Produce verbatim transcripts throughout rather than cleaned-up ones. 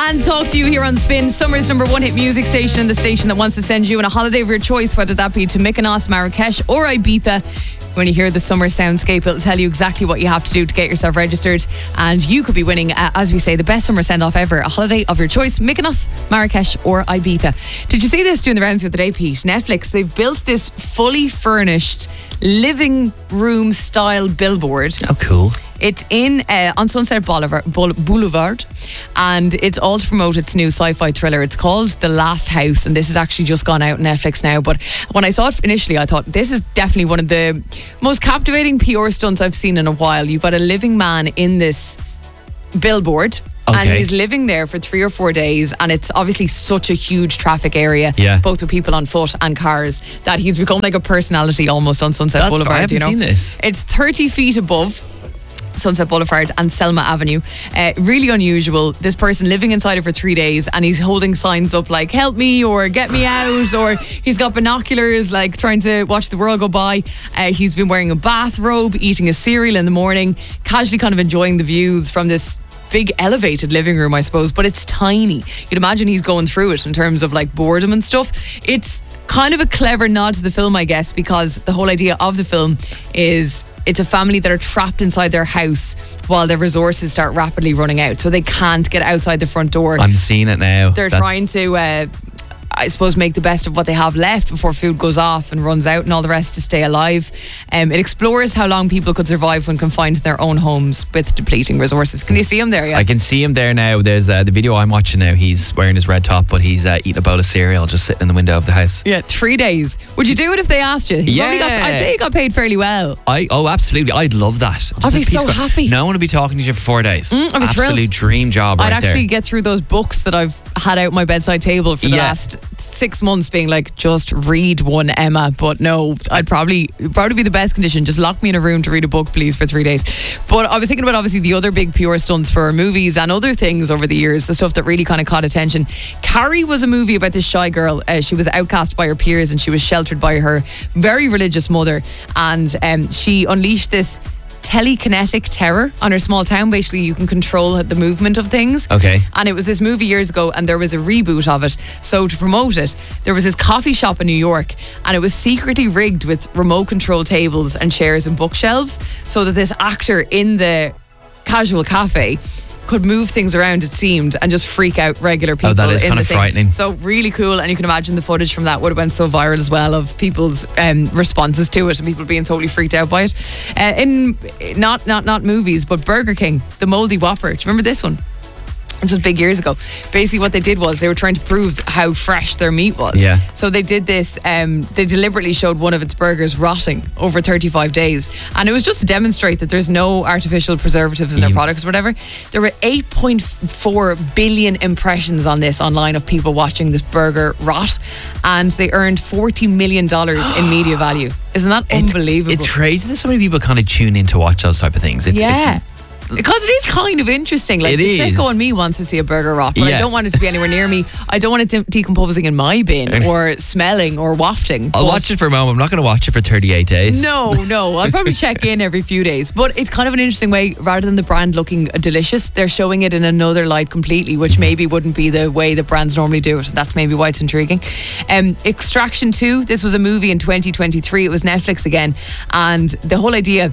And talk to you here on Spin, Summer's number one hit music station, and the station that wants to send you on a holiday of your choice, whether that be to Mykonos, Marrakesh or Ibiza. When you hear the summer soundscape, it'll tell you exactly what you have to do to get yourself registered, and you could be winning, uh, as we say, the best summer send-off ever, a holiday of your choice, Mykonos, Marrakesh or Ibiza. Did you see this doing the rounds the other day, Pete? Netflix, they've built this fully furnished living room style billboard. Oh, cool. It's in uh, on Sunset Boulevard, Boulevard, and it's all to promote its new sci-fi thriller. It's called The Last House, and this has actually just gone out on Netflix now. But when I saw it initially, I thought this is definitely one of the most captivating P R stunts I've seen in a while. You've got a living man in this billboard. Okay. And he's living there for three or four days, and it's obviously such a huge traffic area, yeah. both with people on foot and cars, that he's become like a personality almost on Sunset That's Boulevard. I haven't you know? seen this. It's thirty feet above Sunset Boulevard and Selma Avenue. Uh, really unusual. This person living inside it for three days, and he's holding signs up like "Help me" or "Get me out," or he's got binoculars like trying to watch the world go by. Uh, he's been wearing a bathrobe, eating a cereal in the morning, casually kind of enjoying the views from this big elevated living room, I suppose, but it's tiny. You'd imagine he's going through it in terms of like boredom and stuff. It's kind of a clever nod to the film, I guess, because the whole idea of the film is it's a family that are trapped inside their house while their resources start rapidly running out, so they can't get outside the front door. I'm seeing it now. They're That's trying to uh, I suppose make the best of what they have left before food goes off and runs out and all the rest to stay alive. Um, it explores how long people could survive when confined to their own homes with depleting resources. Can you see him there? Yeah, I can see him there now. There's uh, the video I'm watching now. He's wearing his red top, but he's uh, eating a bowl of cereal just sitting in the window of the house. Yeah, three days. Would you do it if they asked you? He yeah. Got, I'd say he got paid fairly well. I Oh, absolutely. I'd love that. Just I'd be piece so of- happy. No one would be talking to you for four days. Mm, I'd be Absolute thrilled. dream job right I'd actually there. get through those books that I've had out my bedside table for the Yeah. last six months being like, just read one, Emma. But no, I'd probably probably be the best condition. Just lock me in a room to read a book, please, for three days. But I was thinking about obviously the other big pure stunts for movies and other things over the years, the stuff that really kind of caught attention. Carrie was a movie about this shy girl. Uh, she was outcast by her peers and she was sheltered by her very religious mother, and um, she unleashed this telekinetic terror on her small town. Basically, you can control the movement of things. Okay. And it was this movie years ago, and there was a reboot of it. So to promote it, there was this coffee shop in New York, and it was secretly rigged with remote control tables and chairs and bookshelves, so that this actor in the casual cafe could move things around, it seemed, and just freak out regular people. Oh, that is in kind the of thing. frightening. So really cool, and you can imagine the footage from that would have went so viral as well, of people's um, responses to it and people being totally freaked out by it. Uh, in not not not movies, but Burger King, the Moldy Whopper. Do you remember this one? This was big years ago. Basically what they did was they were trying to prove how fresh their meat was. Yeah. So they did this, um, they deliberately showed one of its burgers rotting over thirty-five days. And it was just to demonstrate that there's no artificial preservatives in their You- products or whatever. There were eight point four billion impressions on this online of people watching this burger rot. And they earned forty million dollars in media value. Isn't that It's- unbelievable? It's crazy that so many people kind of tune in to watch those type of things. It's, yeah. It, Because it is kind of interesting. Like, It the is. sicko in me wants to see a burger rot, but I Yeah. don't want it to be anywhere near me. I don't want it de- decomposing in my bin or smelling or wafting. I'll But watch it for a moment. I'm not going to watch it for thirty-eight days. No, no. I'll probably check in every few days. But it's kind of an interesting way, rather than the brand looking delicious, they're showing it in another light completely, which maybe wouldn't be the way the brands normally do it. That's maybe why it's intriguing. Um, Extraction two, this was a movie in twenty twenty-three. It was Netflix again. And the whole idea...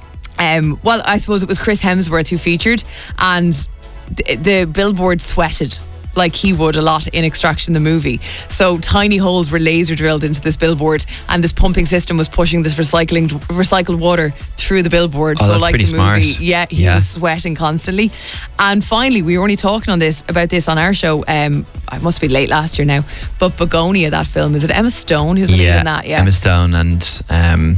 Um, well, I suppose it was Chris Hemsworth who featured, and the, the billboard sweated like he would a lot in Extraction the movie. So tiny holes were laser drilled into this billboard, and this pumping system was pushing this recycling recycled water through the billboard. Oh, so that's like pretty the movie, smart. yeah, he Yeah. was sweating constantly. And finally, we were only talking on this about this on our show. Um, it must be late last year now. But Begonia, that film, is it Emma Stone who's the lead Yeah, in that? Yeah, Emma Stone and um,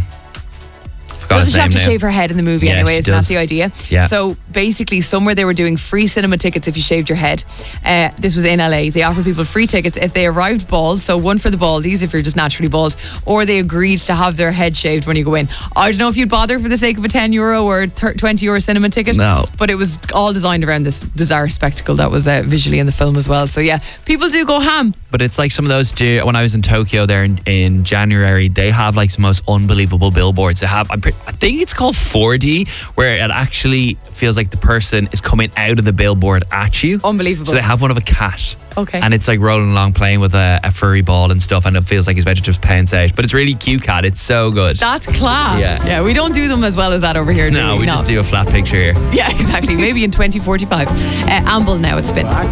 forgot Doesn't his she have name to now. shave her head in the movie Yeah, anyway? she Isn't does. that the idea? Yeah. So basically, somewhere they were doing free cinema tickets if you shaved your head. Uh, this was in L A. They offered people free tickets if they arrived bald. So one for the baldies if you're just naturally bald, or they agreed to have their head shaved when you go in. I don't know if you'd bother for the sake of a ten euro or twenty euro cinema ticket. No. But it was all designed around this bizarre spectacle that was uh, visually in the film as well. So yeah, people do go ham. But it's like some of those, do- when I was in Tokyo there in, in January, they have like the most unbelievable billboards. They have, I'm pre- I think it's called four D, where it actually feels like like the person is coming out of the billboard at you. Unbelievable. So they have one of a cat. Okay. And it's like rolling along playing with a, a furry ball and stuff, and it feels like he's about to just pounce out. But it's really cute cat. It's so good. That's class. Yeah. Yeah, we don't do them as well as that over here, do no, we? we no. just do a flat picture here. Yeah, exactly. Maybe in twenty forty-five. Uh, Amble now at Spin.